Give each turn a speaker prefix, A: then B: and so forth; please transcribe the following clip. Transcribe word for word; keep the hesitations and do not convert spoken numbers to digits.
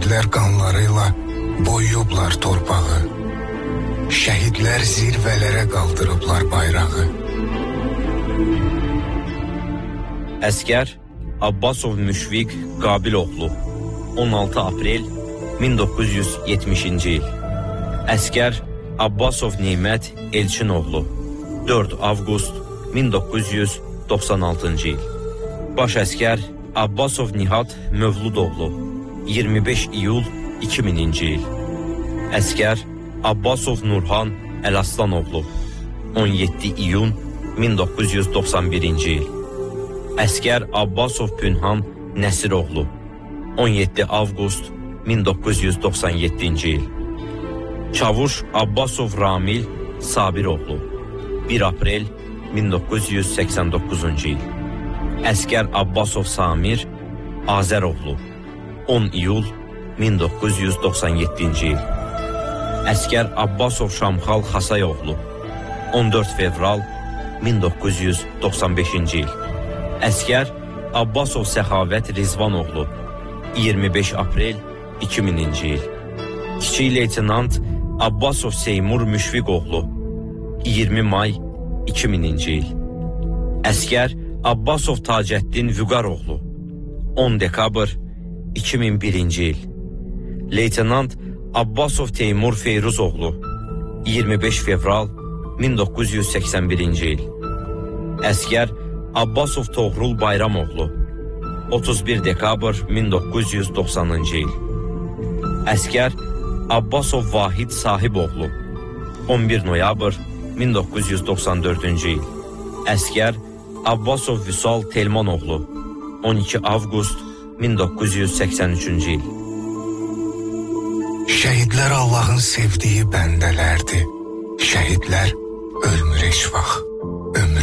A: şəhidlər qanlarıyla boyuyublar torpağı. Şəhidlər zirvələrə qaldırıblar bayrağı.
B: Əskər Abbasov Müşfiq Qabiloğlu, on altı aprel min doqquz yüz yetmişinci il. Əskər Abbasov Nemət Elçinoğlu, dörd avqust min doqquz yüz doxsan altıncı il. Baş əskər Abbasov Nihat Mövludoğlu, iyirmi beş iyul iki mininci il. Əskər Abbasov Nurhan Əlaslanoğlu, on yeddi iyun min doqquz yüz doxsan birinci il. Əskər Abbasov Pünhan Nəsiroğlu, on yeddi avqust min doqquz yüz doxsan yeddinci il. Çavuş Abbasov Ramil Sabiroğlu, bir aprel min doqquz yüz səksən doqquzuncu il. Əskər Abbasov Samir Azəroğlu, on iyul min doqquz yüz doxsan yeddinci il. Əskər Abbasov Şamxal Xasayoğlu, on dörd fevral min doqquz yüz doxsan beşinci il. Əskər Abbasov Səxavət Rizvanoğlu, iyirmi beş aprel iki mininci il. Kiçik leytenant Abbasov Seymur Müşfiqoğlu, iyirmi may iki mininci il. Əskər Abbasov Tacəddin Vüqaroğlu, on dekabr iki min birinci il. Leytenant Abbasov Teymur Feyruzoğlu, iyirmi beş fevral min doqquz yüz səksən birinci il. Əskər Abbasov Toğrul Bayramoğlu, otuz bir dekabr min doqquz yüz doxsanıncı il. Əskər Abbasov Vahid Sahiboğlu, on bir noyabr min doqquz yüz doxsan dördüncü il. Əskər Abbasov Vüsal Telmanoğlu, on iki avqust min doqquz yüz səksən üçüncü il.
A: Şəhidlər Allahın sevdiyi bəndələrdir. Şəhidlər ölmür heç vaxt.